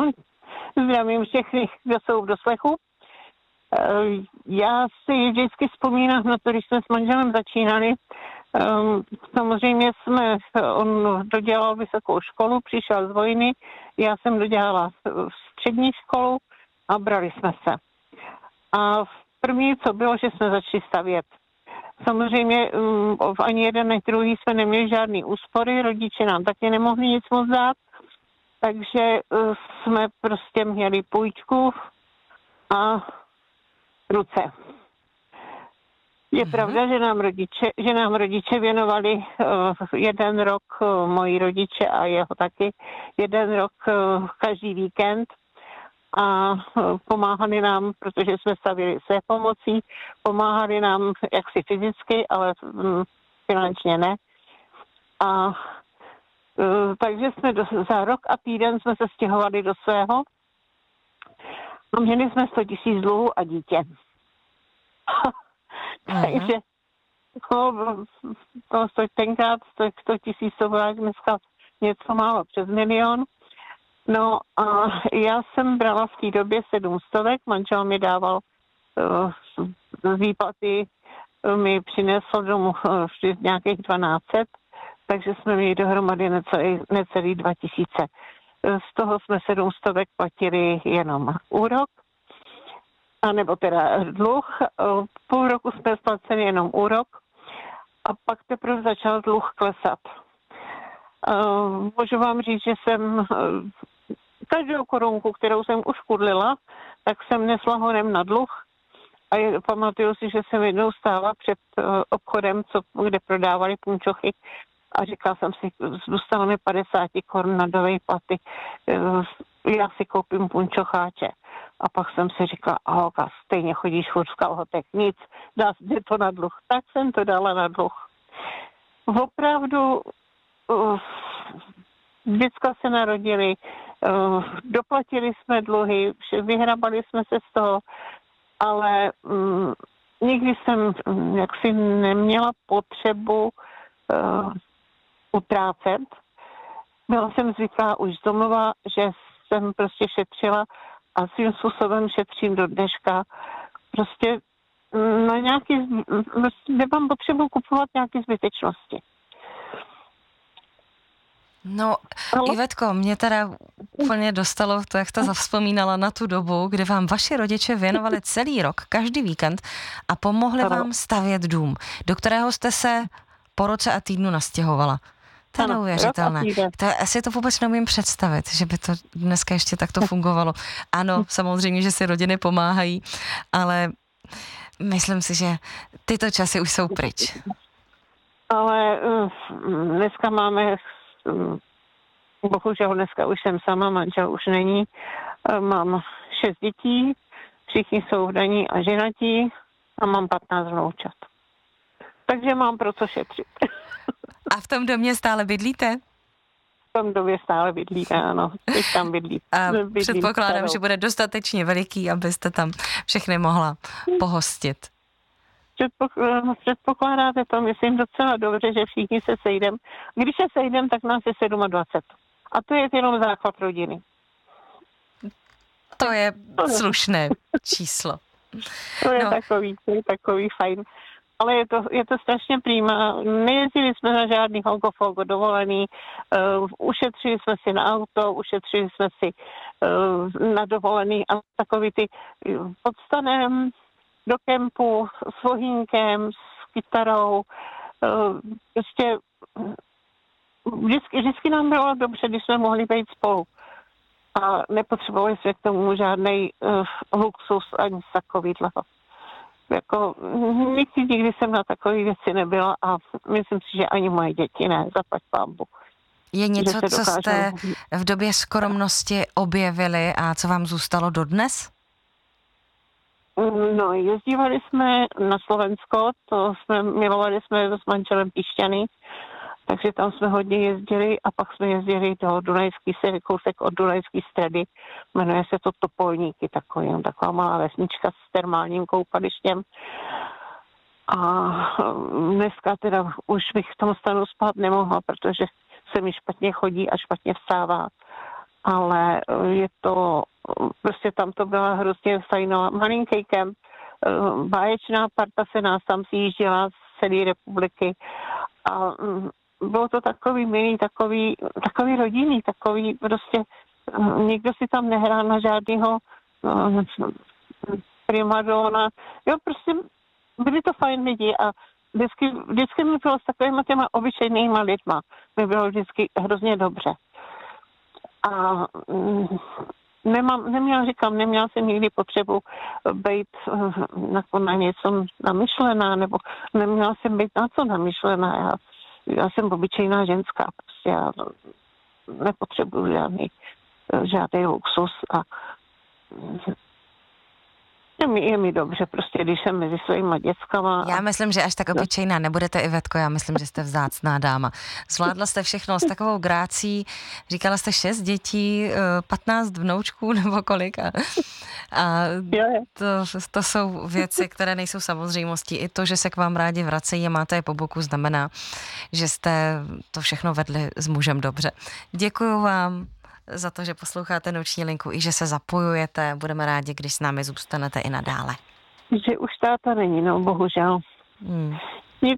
Zdravím všechny, kdo jsou v doslechu. Já si vždycky vzpomínám na to, když jsme s manželem začínali. Samozřejmě on dodělal vysokou školu, přišel z vojny, já jsem dodělala střední školu a brali jsme se. A první, co bylo, že jsme začali stavět. Samozřejmě ani jeden, ani druhý jsme neměli žádný úspory, rodiče nám taky nemohli nic moc dát, takže jsme prostě měli půjčku a ruce. Je pravda, že nám rodiče věnovali jeden rok, moji rodiče a jeho taky, jeden rok každý víkend a pomáhali nám, protože jsme stavili své pomocí, pomáhali nám jaksi fyzicky, ale finančně ne. A takže jsme za rok a týden jsme se stěhovali do svého a měli jsme 100 000 dluhů a dítě. Takže tenkrát 100 000 to bylo dneska něco málo přes 1 000 000. No a já jsem brala v té době 700, manžel mi dával z výplaty, mi přinesl domů nějakých 1200, takže jsme měli dohromady necelý 2000. Z toho jsme 700 platili jenom úrok, anebo teda dluh. Půl roku jsme splacili jenom úrok a pak teprve začal dluh klesat. Můžu vám říct, že jsem každou korunku, kterou jsem uškudlila, tak jsem nesla honem na dluh. A pamatuju si, že jsem jednou stála před obchodem, kde prodávali punčochy a říkala jsem si, dostala mi 50 korun na dové platy, já si koupím punčocháče. A pak jsem si říkala, holka, stejně chodíš furt v kalhotech, nic, dá to na dluh. Tak jsem to dala na dluh. Opravdu děcka se narodili, doplatili jsme dluhy, vyhrabali jsme se z toho, ale nikdy jsem jaksi neměla potřebu utrácet. Byla jsem zvyklá už z domova, že jsem prostě šetřila a svým způsobem šetřím do dneška. Prostě na nemám potřebu kupovat nějaké zbytečnosti. No, Ivetko, mě teda úplně dostalo to, jak jste zavzpomínala na tu dobu, kdy vám vaši rodiče věnovali celý rok, každý víkend a pomohli vám stavět dům, do kterého jste se po roce a týdnu nastěhovala. To je neuvěřitelné. Asi to vůbec neumím představit, že by to dneska ještě takto fungovalo. Ano, samozřejmě, že si rodiny pomáhají, ale myslím si, že tyto časy už jsou pryč. Ale dneska máme, bohužel dneska už jsem sama, manžel už není, mám 6 dětí, všichni jsou vdaní a ženatí a mám 15 vnoučat. Takže mám pro co šetřit. A v tom domě stále bydlíte? V tom domě stále bydlíme, ano. Teď tam bydlím. A předpokládám, že bude dostatečně veliký, abyste tam všechny mohla pohostit. Předpokládáte to, myslím, docela dobře, že všichni se sejdeme. Když se sejdeme, tak nás je 27. A to je jenom základ rodiny. To je slušné číslo. To je takový fajn. Ale je to strašně prima. Nejezdili jsme na žádný hogofogo dovolený, ušetřili jsme si na auto, ušetřili jsme si na dovolený a takový ty pod stanem do kempu s vohínkem, s kytarou. Prostě vždycky nám bylo dobře, když jsme mohli být spolu. A nepotřebovali jsme k tomu žádnej luxus ani takovýhle. Jako, nikdy jsem na takové věci nebyla a myslím si, že ani moje děti ne, zaplať pánbu. Je něco, co jste v době skromnosti objevili a co vám zůstalo dodnes? No, jezdívali jsme na Slovensko, milovali jsme s manželem Pišťany, takže tam jsme hodně jezdili a pak jsme jezdili do Dunajský, kousek od Dunajské Stredy, jmenuje se to Topolníky, taková malá vesnička s termálním koupalištěm. A dneska teda už bych v tom stanu spát nemohla, protože se mi špatně chodí a špatně vstává. ale je to, prostě tam to byla hrozně fajná, malinký kemp, báječná parta se nás tam sjížděla z celé republiky a bylo to takový milý, takový rodinný, takový prostě, nikdo si tam nehrál na žádnýho primadona, jo, prostě byli to fajn lidi a vždycky mi bylo s takovýma těma obyčejnýma lidma, mi bylo vždycky hrozně dobře. A neměla jsem nikdy potřebu být na něco namyšlená, nebo neměla jsem být na co namyšlená. Já jsem obyčejná ženská, prostě já nepotřebuji žádný luxus a je mi dobře, prostě když jsem mezi svýma dětskama. Já myslím, že až tak obyčejná nebudete, Ivetko, já myslím, že jste vzácná dáma. Zvládla jste všechno s takovou grácí, říkala jste 6 dětí, 15 vnoučků nebo kolik a to jsou věci, které nejsou samozřejmostí. I to, že se k vám rádi vracejí a máte je po boku, znamená, že jste to všechno vedli s mužem dobře. Děkuju vám za to, že posloucháte Noční linku i že se zapojujete. Budeme rádi, když s námi zůstanete i nadále. Že už táta není, no bohužel. Nic.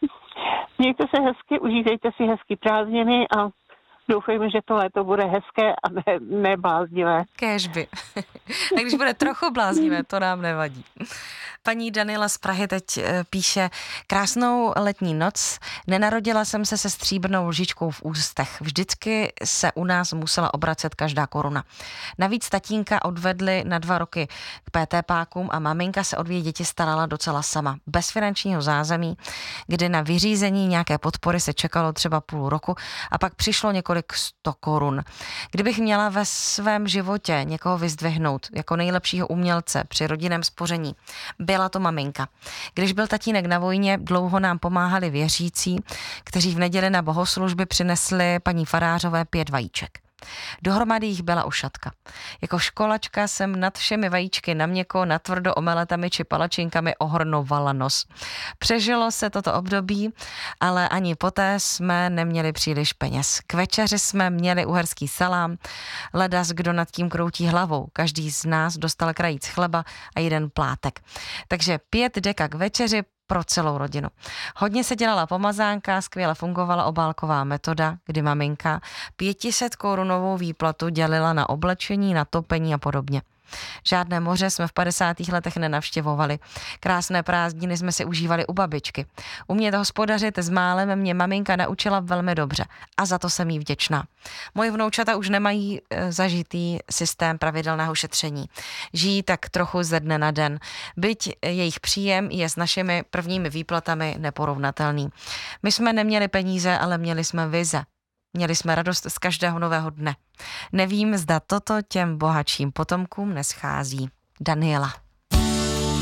Mějte se hezky, užívejte si hezký prázdniny a doufejme, že to léto bude hezké a ne bláznivé. Kéžby. A když bude trochu bláznivé, to nám nevadí. Paní Daniela z Prahy teď píše: krásnou letní noc, nenarodila jsem se se stříbrnou lžičkou v ústech. Vždycky se u nás musela obracet každá koruna. Navíc tatínka odvedli na 2 roky k PT-pákům a maminka se o 2 děti starala docela sama. Bez finančního zázemí, kdy na vyřízení nějaké podpory se čekalo třeba půl roku a pak přišlo několik 100 korun. Kdybych měla ve svém životě někoho vyzdvihnout jako nejlepšího umělce při rodinném spoření, byla to maminka. Když byl tatínek na vojně, dlouho nám pomáhali věřící, kteří v neděli na bohoslužby přinesli paní farářové 5 vajíček. Dohromady jich byla ušatka. Jako školačka jsem nad všemi vajíčky naměkko, natvrdo omeletami či palačinkami ohrnovala nos. Přežilo se toto období, ale ani poté jsme neměli příliš peněz. K večeři jsme měli uherský salám, ledas kdo nad tím kroutí hlavou. Každý z nás dostal krajíc chleba a 1 plátek. Takže 5 deka k večeři pro celou rodinu. Hodně se dělala pomazánka, skvěle fungovala obálková metoda, kdy maminka 500 korunovou výplatu dělila na oblečení, na topení a podobně. Žádné moře jsme v 50. letech nenavštěvovali. Krásné prázdniny jsme si užívali u babičky. Umět hospodařit s málem mě maminka naučila velmi dobře a za to jsem jí vděčná. Moje vnoučata už nemají zažitý systém pravidelného šetření. Žijí tak trochu ze dne na den. Byť jejich příjem je s našimi prvními výplatami neporovnatelný. My jsme neměli peníze, ale měli jsme vize. Měli jsme radost z každého nového dne. Nevím, zda toto těm bohatším potomkům neschází. Daniela.